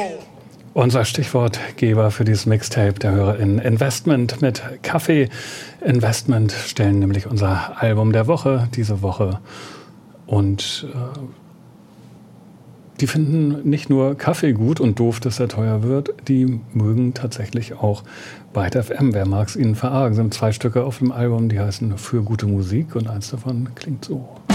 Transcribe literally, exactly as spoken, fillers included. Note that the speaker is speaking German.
Unser Stichwortgeber für dieses Mixtape der HörerInnen: Investment mit Kaffee. Investment stellen nämlich unser Album der Woche diese Woche. Und äh, die finden nicht nur Kaffee gut und doof, dass er teuer wird, die mögen tatsächlich auch Byte F M. Wer mag es ihnen verargen? Es sind zwei Stücke auf dem Album, die heißen Für gute Musik und eins davon klingt so.